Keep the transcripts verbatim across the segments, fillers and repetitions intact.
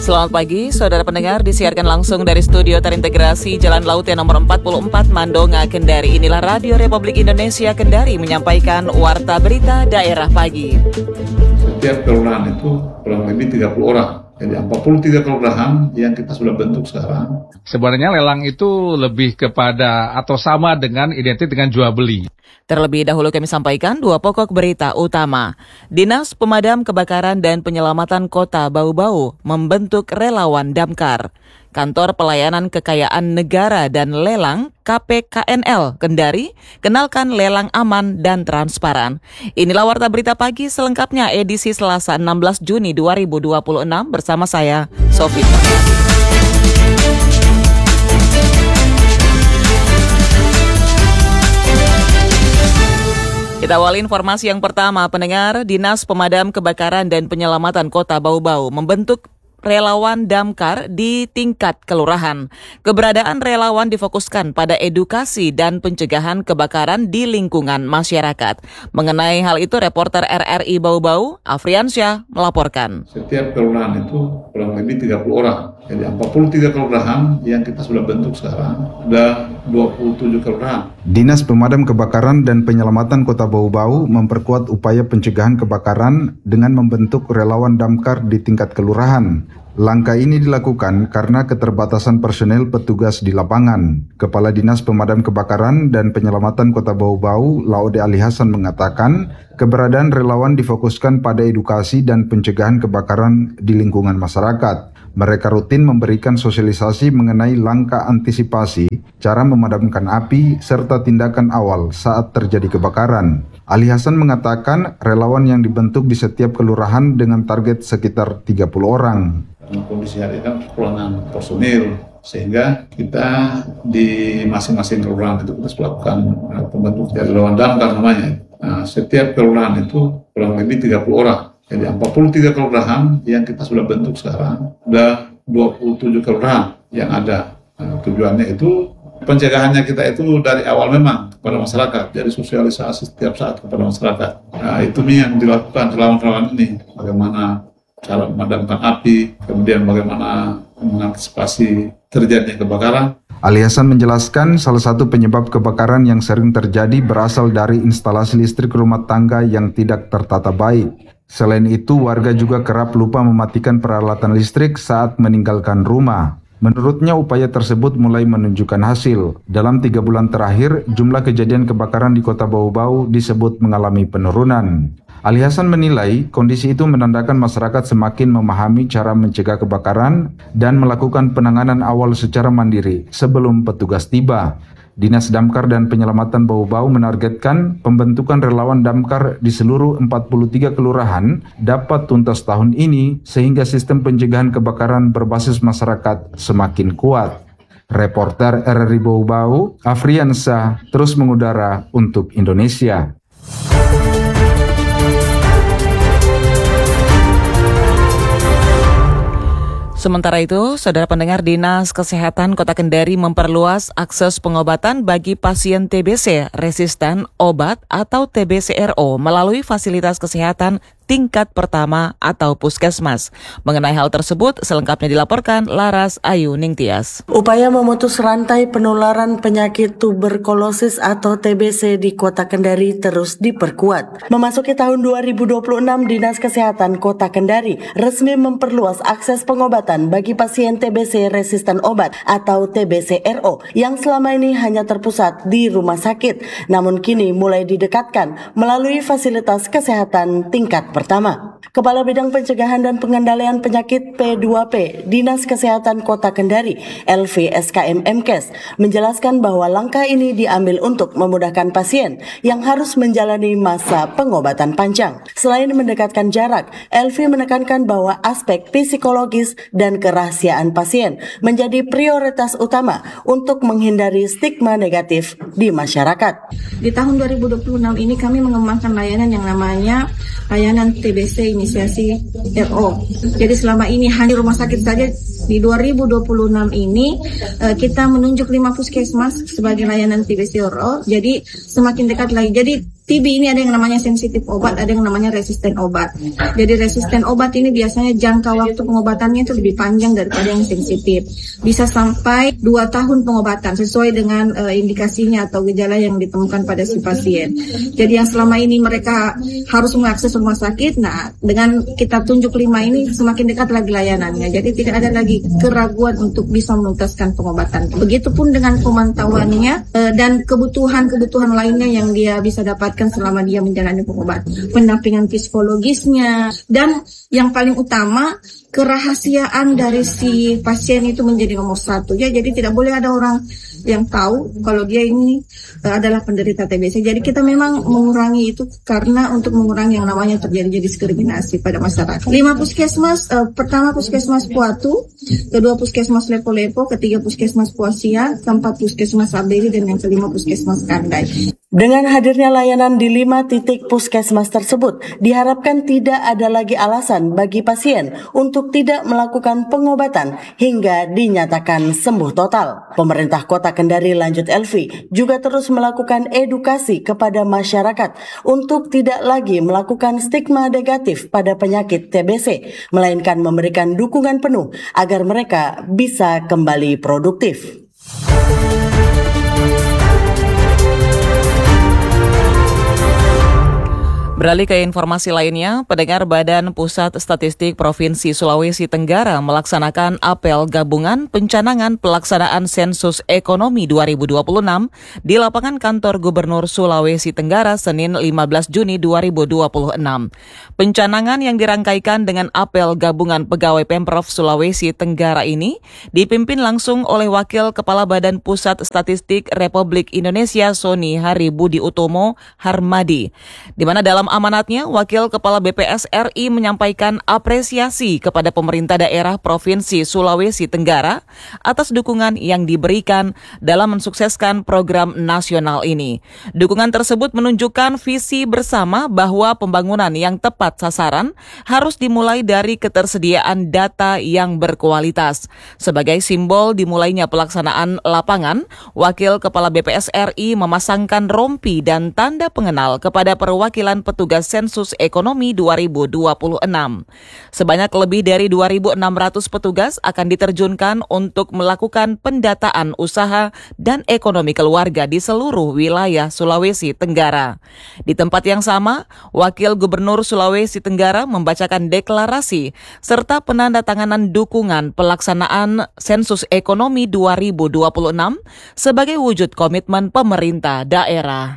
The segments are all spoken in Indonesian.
Selamat pagi, saudara pendengar, disiarkan langsung dari studio terintegrasi Jalan Laut yang nomor empat puluh empat Mandonga, Kendari. Inilah Radio Republik Indonesia Kendari menyampaikan Warta Berita Daerah Pagi. Setiap kelurahan itu kurang lebih tiga puluh orang. Jadi empat puluh tiga kelurahan yang kita sudah bentuk sekarang. Sebenarnya lelang itu lebih kepada atau sama dengan identik dengan jual beli. Terlebih dahulu kami sampaikan dua pokok berita utama. Dinas Pemadam Kebakaran dan Penyelamatan Kota Bau-Bau membentuk relawan damkar. Kantor Pelayanan Kekayaan Negara dan Lelang K P K N L Kendari kenalkan lelang aman dan transparan. Inilah Warta Berita Pagi selengkapnya edisi Selasa enam belas Juni dua ribu dua puluh enam bersama saya, Sofi. Kita awali informasi yang pertama, pendengar. Dinas Pemadam Kebakaran dan Penyelamatan Kota Bau-Bau membentuk relawan damkar di tingkat kelurahan. Keberadaan relawan difokuskan pada edukasi dan pencegahan kebakaran di lingkungan masyarakat. Mengenai hal itu, reporter R R I Bau-Bau, Afriansyah, melaporkan. Setiap kelurahan itu kurang lebih tiga puluh orang. Jadi empat puluh tiga kelurahan yang kita sudah bentuk sekarang. Ada dua puluh tujuh kelurahan. Dinas Pemadam Kebakaran dan Penyelamatan Kota Bau-Bau memperkuat upaya pencegahan kebakaran dengan membentuk relawan damkar di tingkat kelurahan. Langkah ini dilakukan karena keterbatasan personel petugas di lapangan. Kepala Dinas Pemadam Kebakaran dan Penyelamatan Kota Bau-Bau, Laude Ali Hasan, mengatakan keberadaan relawan difokuskan pada edukasi dan pencegahan kebakaran di lingkungan masyarakat. Mereka rutin memberikan sosialisasi mengenai langkah antisipasi, cara memadamkan api, serta tindakan awal saat terjadi kebakaran. Ali Hasan mengatakan relawan yang dibentuk di setiap kelurahan dengan target sekitar tiga puluh orang. Karena kondisi hari ini kan kekurangan personil, sehingga kita di masing-masing kelurahan itu kita melakukan uh, pembentukan relawan damkar namanya. Nah, setiap kelurahan itu kurang lebih tiga puluh orang. Jadi empat puluh tiga kelurahan yang kita sudah bentuk sekarang. Ada dua puluh tujuh kelurahan yang ada. Nah, tujuannya itu pencegahannya kita itu dari awal memang kepada masyarakat. Jadi sosialisasi setiap saat kepada masyarakat. Nah, itu yang dilakukan relawan-relawan ini. Bagaimana cara memadamkan api, kemudian bagaimana mengantisipasi terjadinya kebakaran. Ali Hasan menjelaskan salah satu penyebab kebakaran yang sering terjadi berasal dari instalasi listrik rumah tangga yang tidak tertata baik. Selain itu, warga juga kerap lupa mematikan peralatan listrik saat meninggalkan rumah. Menurutnya, upaya tersebut mulai menunjukkan hasil. Dalam tiga bulan terakhir, jumlah kejadian kebakaran di Kota Bau-Bau disebut mengalami penurunan. Ali Hasan menilai kondisi itu menandakan masyarakat semakin memahami cara mencegah kebakaran dan melakukan penanganan awal secara mandiri sebelum petugas tiba. Dinas Damkar dan Penyelamatan Bau-Bau menargetkan pembentukan relawan damkar di seluruh empat puluh tiga kelurahan dapat tuntas tahun ini sehingga sistem pencegahan kebakaran berbasis masyarakat semakin kuat. Reporter R R I Bau-Bau, Afriansyah, terus mengudara untuk Indonesia. Sementara itu, saudara pendengar, Dinas Kesehatan Kota Kendari memperluas akses pengobatan bagi pasien T B C resisten obat atau T B C R O melalui fasilitas kesehatan tingkat pertama atau puskesmas. Mengenai hal tersebut, selengkapnya dilaporkan Laras Ayu Ningtyas. Upaya memutus rantai penularan penyakit tuberkulosis atau T B C di Kota Kendari terus diperkuat. Memasuki tahun dua ribu dua puluh enam, Dinas Kesehatan Kota Kendari resmi memperluas akses pengobatan bagi pasien T B C resisten obat atau T B C R O yang selama ini hanya terpusat di rumah sakit, namun kini mulai didekatkan melalui fasilitas kesehatan tingkat pertama. Kepala Bidang Pencegahan dan Pengendalian Penyakit P dua P Dinas Kesehatan Kota Kendari, L V S K M Mkes, menjelaskan bahwa langkah ini diambil untuk memudahkan pasien yang harus menjalani masa pengobatan panjang. Selain mendekatkan jarak, L V menekankan bahwa aspek psikologis dan kerahasiaan pasien menjadi prioritas utama untuk menghindari stigma negatif di masyarakat. Di tahun dua ribu dua puluh enam ini kami mengembangkan layanan yang namanya layanan T B C inisiasi R O. Jadi selama ini hanya rumah sakit saja. Di dua ribu dua puluh enam ini kita menunjuk lima puskesmas sebagai layanan T B C R O. Jadi semakin dekat lagi. Jadi T B ini ada yang namanya sensitif obat, ada yang namanya resisten obat. Jadi resisten obat ini biasanya jangka waktu pengobatannya itu lebih panjang daripada yang sensitif. Bisa sampai dua tahun pengobatan sesuai dengan uh, indikasinya atau gejala yang ditemukan pada si pasien. Jadi yang selama ini mereka harus mengakses rumah sakit, nah dengan kita tunjuk lima ini semakin dekat lagi layanannya. Jadi tidak ada lagi keraguan untuk bisa menuntaskan pengobatan. Begitupun dengan pemantauannya uh, dan kebutuhan-kebutuhan lainnya yang dia bisa dapat selama dia menjalani pengobatan, pendampingan psikologisnya, dan yang paling utama kerahasiaan dari si pasien itu menjadi nomor satu ya. Jadi tidak boleh ada orang yang tahu kalau dia ini uh, adalah penderita T B C. Jadi kita memang mengurangi itu karena untuk mengurangi yang namanya terjadi diskriminasi pada masyarakat. Lima puskesmas, uh, pertama puskesmas Puatu, kedua puskesmas Lepo-Lepo, ketiga puskesmas Puasia, keempat puskesmas Abeli, dan yang kelima puskesmas Kandai. Dengan hadirnya layanan di lima titik puskesmas tersebut, diharapkan tidak ada lagi alasan bagi pasien untuk tidak melakukan pengobatan hingga dinyatakan sembuh total. Pemerintah Kota Kendari, lanjut Elvi, juga terus melakukan edukasi kepada masyarakat untuk tidak lagi melakukan stigma negatif pada penyakit T B C, melainkan memberikan dukungan penuh agar mereka bisa kembali produktif. Beralih ke informasi lainnya, pendengar Badan Pusat Statistik Provinsi Sulawesi Tenggara melaksanakan apel gabungan pencanangan pelaksanaan sensus ekonomi dua ribu dua puluh enam di lapangan kantor Gubernur Sulawesi Tenggara Senin lima belas Juni dua ribu dua puluh enam. Pencanangan yang dirangkaikan dengan apel gabungan pegawai Pemprov Sulawesi Tenggara ini dipimpin langsung oleh Wakil Kepala Badan Pusat Statistik Republik Indonesia Soni Hari Budi Utomo Harmadi, di mana dalam amanatnya, Wakil Kepala B P S R I menyampaikan apresiasi kepada pemerintah daerah Provinsi Sulawesi Tenggara atas dukungan yang diberikan dalam mensukseskan program nasional ini. Dukungan tersebut menunjukkan visi bersama bahwa pembangunan yang tepat sasaran harus dimulai dari ketersediaan data yang berkualitas. Sebagai simbol dimulainya pelaksanaan lapangan, Wakil Kepala B P S R I memasangkan rompi dan tanda pengenal kepada perwakilan petugas Tugas Sensus Ekonomi dua ribu dua puluh enam. Sebanyak lebih dari dua ribu enam ratus petugas akan diterjunkan untuk melakukan pendataan usaha dan ekonomi keluarga di seluruh wilayah Sulawesi Tenggara. Di tempat yang sama, Wakil Gubernur Sulawesi Tenggara membacakan deklarasi serta penandatanganan dukungan pelaksanaan Sensus Ekonomi dua ribu dua puluh enam sebagai wujud komitmen pemerintah daerah.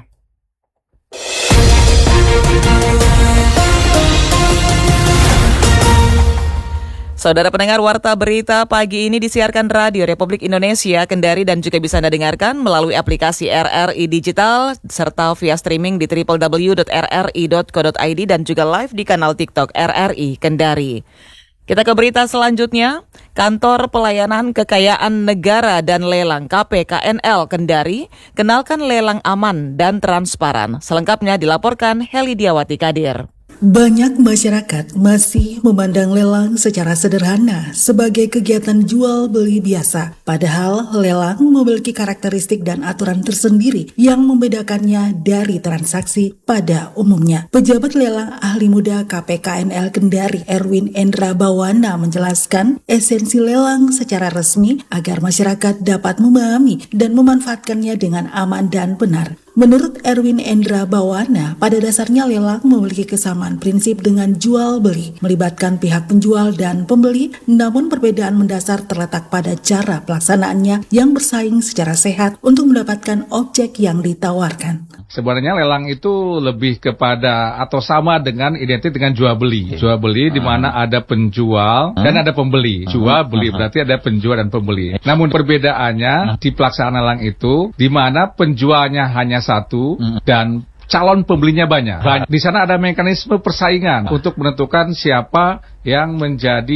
Saudara pendengar, Warta Berita pagi ini disiarkan Radio Republik Indonesia Kendari dan juga bisa Anda dengarkan melalui aplikasi R R I Digital serta via streaming di w w w dot r r i dot co dot i d dan juga live di kanal TikTok R R I Kendari. Kita ke berita selanjutnya. Kantor Pelayanan Kekayaan Negara dan Lelang K P K N L Kendari kenalkan lelang aman dan transparan. Selengkapnya dilaporkan Heli Diawati Kadir. Banyak masyarakat masih memandang lelang secara sederhana sebagai kegiatan jual beli biasa. Padahal lelang memiliki karakteristik dan aturan tersendiri yang membedakannya dari transaksi pada umumnya. Pejabat lelang ahli muda K P K N L Kendari Erwin Endra Bawana menjelaskan esensi lelang secara resmi agar masyarakat dapat memahami dan memanfaatkannya dengan aman dan benar. Menurut Erwin Endra Bawana, pada dasarnya lelang memiliki kesamaan prinsip dengan jual beli, melibatkan pihak penjual dan pembeli, namun perbedaan mendasar terletak pada cara pelaksanaannya yang bersaing secara sehat untuk mendapatkan objek yang ditawarkan. Sebenarnya lelang itu lebih kepada atau sama dengan identik dengan jual beli. Jual beli di mana ada penjual dan ada pembeli. Jual beli berarti ada penjual dan pembeli. Namun perbedaannya di pelaksanaan lelang itu di mana penjualnya hanya satu dan calon pembelinya banyak. banyak. Di sana ada mekanisme persaingan untuk menentukan siapa yang menjadi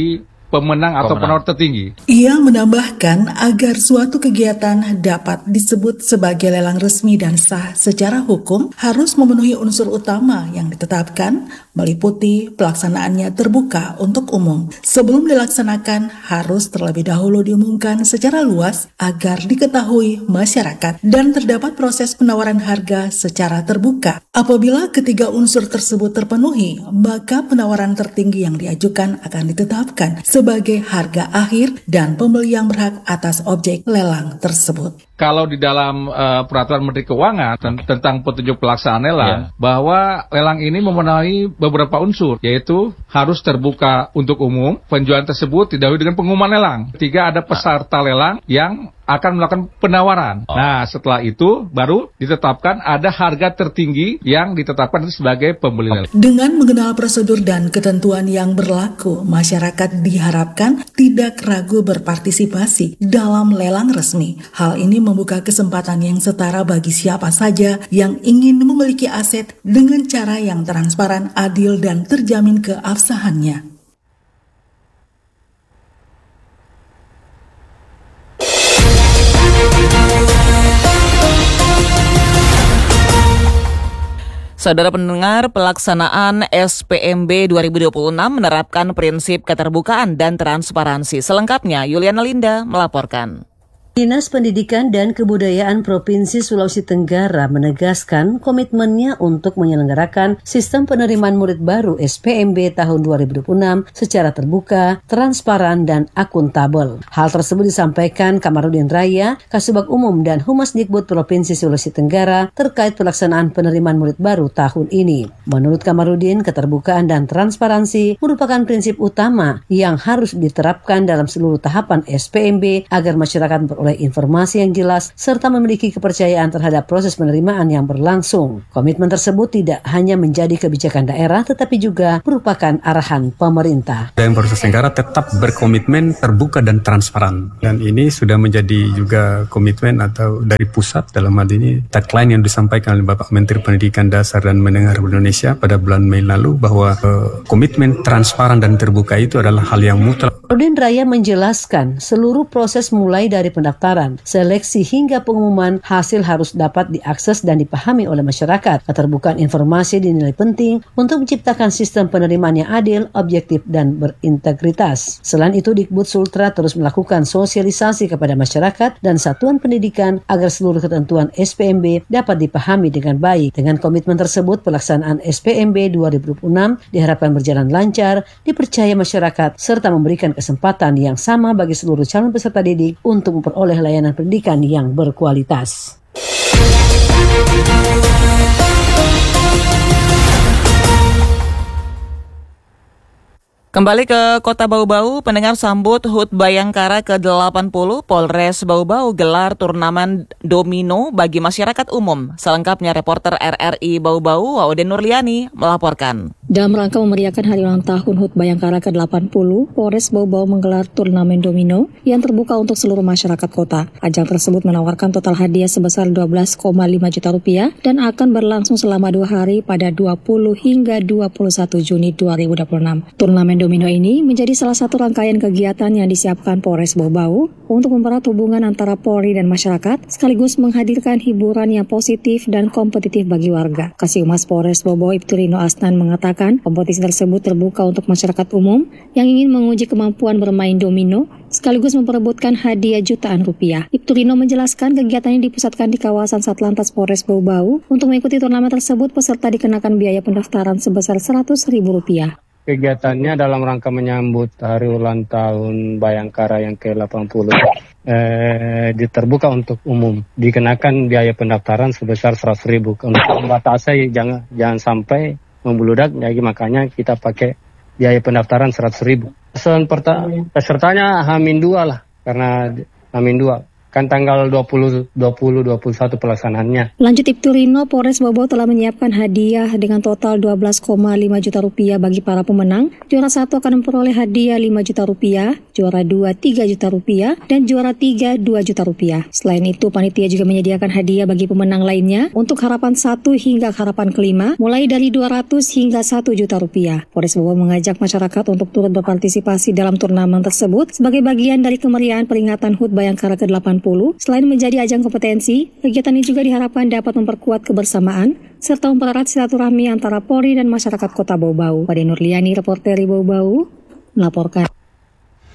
pemenang atau penawar tertinggi. Ia menambahkan agar suatu kegiatan dapat disebut sebagai lelang resmi dan sah secara hukum harus memenuhi unsur utama yang ditetapkan, meliputi pelaksanaannya terbuka untuk umum. Sebelum dilaksanakan harus terlebih dahulu diumumkan secara luas agar diketahui masyarakat dan terdapat proses penawaran harga secara terbuka. Apabila ketiga unsur tersebut terpenuhi, maka penawaran tertinggi yang diajukan akan ditetapkan sebagai harga akhir dan pembeli yang berhak atas objek lelang tersebut. Kalau di dalam uh, peraturan Menteri Keuangan ten- tentang petunjuk pelaksanaan lelang, yeah. bahwa lelang ini memenuhi beberapa unsur, yaitu harus terbuka untuk umum, penjualan tersebut didahului dengan pengumuman lelang. Ketiga, ada peserta lelang yang akan melakukan penawaran. Oh. Nah, setelah itu baru ditetapkan ada harga tertinggi yang ditetapkan sebagai pembeli lelang. Dengan mengenal prosedur dan ketentuan yang berlaku, masyarakat diharapkan tidak ragu berpartisipasi dalam lelang resmi. Hal ini membuka kesempatan yang setara bagi siapa saja yang ingin memiliki aset dengan cara yang transparan, adil, dan terjamin keabsahannya. Saudara pendengar, pelaksanaan S P M B dua ribu dua puluh enam menerapkan prinsip keterbukaan dan transparansi. Selengkapnya, Yuliana Linda melaporkan. Dinas Pendidikan dan Kebudayaan Provinsi Sulawesi Tenggara menegaskan komitmennya untuk menyelenggarakan sistem penerimaan murid baru S P M B tahun dua ribu dua puluh enam secara terbuka, transparan, dan akuntabel. Hal tersebut disampaikan Kamarudin Raya, Kasubag Umum dan Humas Dikbud Provinsi Sulawesi Tenggara terkait pelaksanaan penerimaan murid baru tahun ini. Menurut Kamarudin, keterbukaan dan transparansi merupakan prinsip utama yang harus diterapkan dalam seluruh tahapan S P M B agar masyarakat ber oleh informasi yang jelas serta memiliki kepercayaan terhadap proses penerimaan yang berlangsung. Komitmen tersebut tidak hanya menjadi kebijakan daerah tetapi juga merupakan arahan pemerintah. Dan Provinsi Tenggara tetap berkomitmen terbuka dan transparan. Dan ini sudah menjadi juga komitmen atau dari pusat dalam hal ini tagline yang disampaikan oleh Bapak Menteri Pendidikan Dasar dan Menengah Republik Indonesia pada bulan Mei lalu bahwa uh, komitmen transparan dan terbuka itu adalah hal yang mutlak. Kamarudin Raya menjelaskan seluruh proses mulai dari pendaftaran, seleksi hingga pengumuman hasil harus dapat diakses dan dipahami oleh masyarakat. Keterbukaan informasi dinilai penting untuk menciptakan sistem penerimaan yang adil, objektif, dan berintegritas. Selain itu, Dikbud Sultra terus melakukan sosialisasi kepada masyarakat dan satuan pendidikan agar seluruh ketentuan S P M B dapat dipahami dengan baik. Dengan komitmen tersebut, pelaksanaan S P M B dua ribu dua puluh enam diharapkan berjalan lancar, dipercaya masyarakat, serta memberikan kesempatan yang sama bagi seluruh calon peserta didik untuk memperoleh layanan pendidikan yang berkualitas. Kembali ke Kota Bau-Bau, pendengar sambut H U T Bayangkara ke delapan puluh Polres Bau-Bau gelar turnamen domino bagi masyarakat umum. Selengkapnya reporter R R I Bau-Bau, Waude Nurliani, melaporkan. Dalam rangka memeriahkan hari ulang tahun H U T Bayangkara ke delapan puluh, Polres Bau-Bau menggelar turnamen domino yang terbuka untuk seluruh masyarakat kota. Ajang tersebut menawarkan total hadiah sebesar dua belas koma lima juta rupiah dan akan berlangsung selama dua hari pada dua puluh hingga dua puluh satu Juni dua ribu dua puluh enam. Turnamen domino ini menjadi salah satu rangkaian kegiatan yang disiapkan Polres Bau-Bau untuk mempererat hubungan antara Polri dan masyarakat, sekaligus menghadirkan hiburan yang positif dan kompetitif bagi warga. Kasihumas Polres Bau-Bau Ibturino Asnan mengatakan kompetisi tersebut terbuka untuk masyarakat umum yang ingin menguji kemampuan bermain domino, sekaligus memperebutkan hadiah jutaan rupiah. Ibturino menjelaskan kegiatan ini dipusatkan di kawasan Satlantas Polres Bau-Bau. Untuk mengikuti turnamen tersebut, peserta dikenakan biaya pendaftaran sebesar seratus ribu rupiah. Kegiatannya dalam rangka menyambut hari ulang tahun Bayangkara yang ke delapan puluh eh, diterbuka untuk umum. Dikenakan biaya pendaftaran sebesar seratus ribu. Untuk membatasi jangan jangan sampai membludak, jadi makanya kita pakai biaya pendaftaran seratus ribu. Pesertanya Hamin dua lah, karena Hamin dua. kan tanggal dua puluh, dua puluh, dua puluh satu pelaksanaannya. Lanjut Ibtu Rino, Polres Bau Bau telah menyiapkan hadiah dengan total dua belas koma lima juta rupiah bagi para pemenang. Juara satu akan memperoleh hadiah lima juta rupiah, juara dua tiga juta rupiah, dan juara tiga dua juta rupiah. Selain itu, panitia juga menyediakan hadiah bagi pemenang lainnya untuk harapan satu hingga harapan kelima, mulai dari dua ratus hingga satu juta rupiah. Polres Bau Bau mengajak masyarakat untuk turut berpartisipasi dalam turnamen tersebut sebagai bagian dari kemeriahan peringatan H U T Bayangkara ke delapan puluh. Selain menjadi ajang kompetensi, kegiatan ini juga diharapkan dapat memperkuat kebersamaan serta mempererat silaturahmi antara Polri dan masyarakat Kota Bau Bau. Pada Nurliani, reporter Bau Bau, melaporkan.